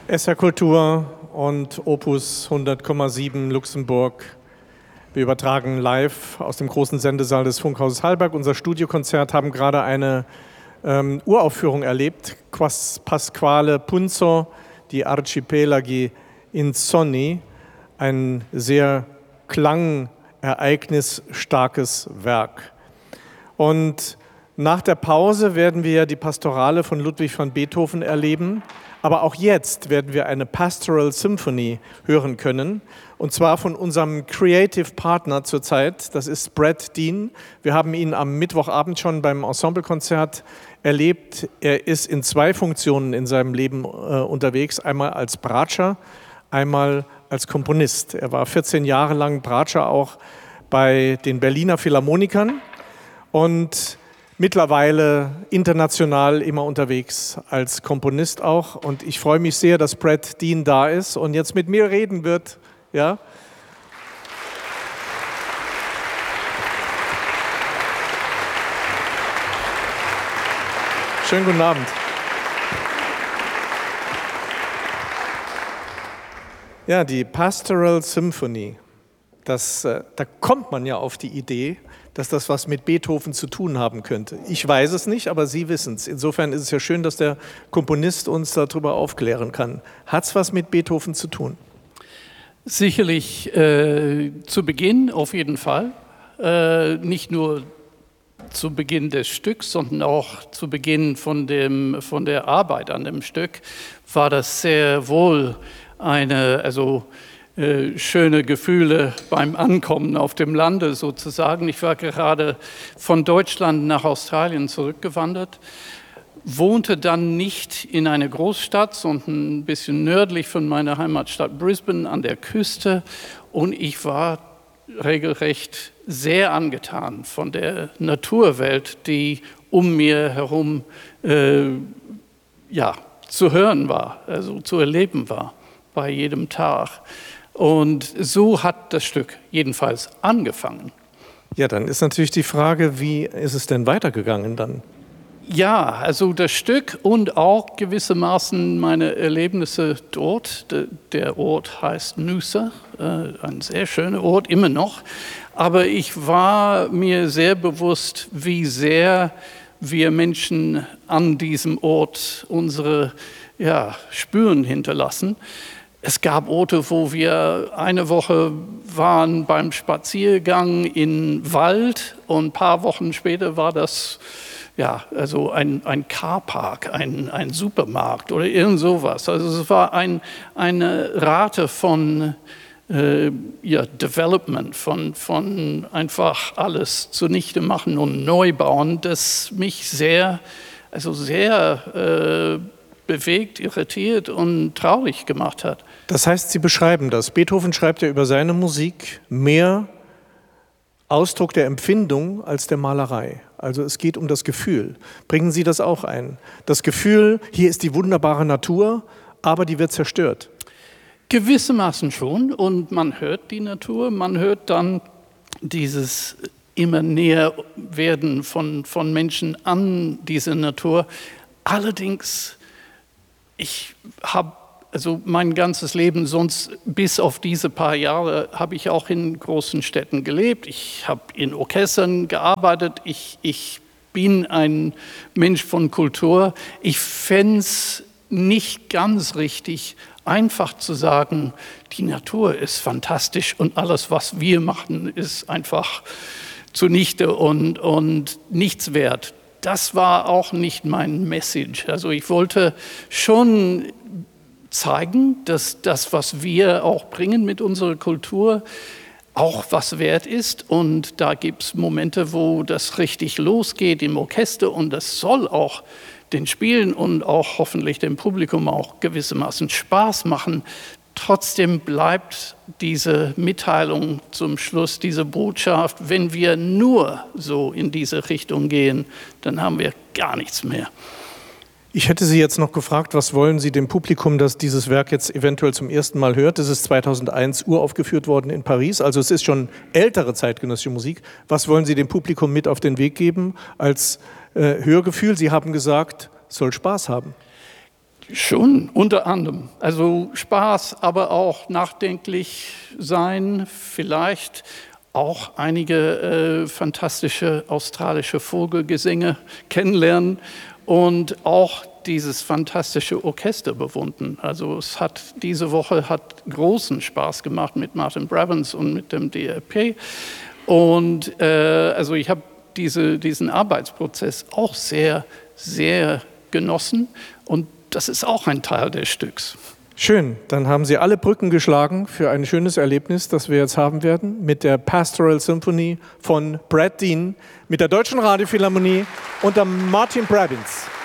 SR Kultur und Opus 100,7 Luxemburg. Wir übertragen live aus dem großen Sendesaal des Funkhauses Hallberg. Unser Studiokonzert haben gerade eine Uraufführung erlebt. Pasquale Punzo, die Arcipelagi Insonni. Ein sehr klangereignisstarkes Werk. Und nach der Pause werden wir die Pastorale von Ludwig van Beethoven erleben. Aber auch jetzt werden wir eine Pastoral Symphony hören können. Und zwar von unserem Creative Partner zurzeit, das ist Brad Dean. Wir haben ihn am Mittwochabend schon beim Ensemblekonzert erlebt. Er ist in zwei Funktionen in seinem Leben unterwegs. Einmal als Bratscher, einmal als Komponist. Er war 14 Jahre lang Bratscher auch bei den Berliner Philharmonikern und mittlerweile international immer unterwegs als Komponist auch. Und ich freue mich sehr, dass Brad Dean da ist und jetzt mit mir reden wird. Ja? Schönen guten Abend. Ja, die Pastoral Symphony. Da kommt man ja auf die Idee, dass das was mit Beethoven zu tun haben könnte. Ich weiß es nicht, aber Sie wissen es. Insofern ist es ja schön, dass der Komponist uns darüber aufklären kann. Hat es was mit Beethoven zu tun? Sicherlich zu Beginn auf jeden Fall. Nicht nur zu Beginn des Stücks, sondern auch zu Beginn von der Arbeit an dem Stück war das sehr wohl schöne Gefühle beim Ankommen auf dem Lande sozusagen. Ich war gerade von Deutschland nach Australien zurückgewandert, wohnte dann nicht in einer Großstadt, sondern ein bisschen nördlich von meiner Heimatstadt Brisbane an der Küste, und ich war regelrecht sehr angetan von der Naturwelt, die um mir herum zu hören war, also zu erleben war bei jedem Tag. Und so hat das Stück jedenfalls angefangen. Ja, dann ist natürlich die Frage, wie ist es denn weitergegangen dann? Ja, also das Stück und auch gewissermaßen meine Erlebnisse dort. Der Ort heißt Noosa, ein sehr schöner Ort, immer noch. Aber ich war mir sehr bewusst, wie sehr wir Menschen an diesem Ort unsere Spuren hinterlassen. Es gab Orte, wo wir eine Woche waren beim Spaziergang in Wald und ein paar Wochen später war das ein Carpark, ein Supermarkt oder irgend sowas. Also es war eine Rate von Development, von einfach alles zunichte machen und neu bauen, das mich sehr bewegt, irritiert und traurig gemacht hat. Das heißt, Sie beschreiben das. Beethoven schreibt ja über seine Musik mehr Ausdruck der Empfindung als der Malerei. Also es geht um das Gefühl. Bringen Sie das auch ein? Das Gefühl, hier ist die wunderbare Natur, aber die wird zerstört. Gewissermaßen schon. Und man hört die Natur, man hört dann dieses immer näher werden von Menschen an diese Natur. Allerdings, ich habe mein ganzes Leben, sonst bis auf diese paar Jahre, habe ich auch in großen Städten gelebt. Ich habe in Orchestern gearbeitet. Ich bin ein Mensch von Kultur. Ich fände es nicht ganz richtig, einfach zu sagen, die Natur ist fantastisch und alles, was wir machen, ist einfach zunichte und nichts wert. Das war auch nicht mein Message. Also ich wollte schon zeigen, dass das, was wir auch bringen mit unserer Kultur, auch was wert ist. Und da gibt es Momente, wo das richtig losgeht im Orchester, und das soll auch den Spielen und auch hoffentlich dem Publikum auch gewissermaßen Spaß machen. Trotzdem bleibt diese Mitteilung zum Schluss, diese Botschaft, wenn wir nur so in diese Richtung gehen, dann haben wir gar nichts mehr. Ich hätte Sie jetzt noch gefragt, was wollen Sie dem Publikum, das dieses Werk jetzt eventuell zum ersten Mal hört? Es ist 2001 uraufgeführt worden in Paris, also es ist schon ältere zeitgenössische Musik. Was wollen Sie dem Publikum mit auf den Weg geben als Hörgefühl? Sie haben gesagt, es soll Spaß haben. Schon, unter anderem. Also Spaß, aber auch nachdenklich sein, vielleicht auch einige fantastische australische Vogelgesänge kennenlernen und auch dieses fantastische Orchester bewundern. Also diese Woche hat großen Spaß gemacht mit Martin Brabants und mit dem DRP. Und also ich habe diesen Arbeitsprozess auch sehr, sehr genossen und das ist auch ein Teil des Stücks. Schön, dann haben Sie alle Brücken geschlagen für ein schönes Erlebnis, das wir jetzt haben werden, mit der Pastoral Symphony von Brad Dean, mit der Deutschen Radiophilharmonie und der Martin Brabants.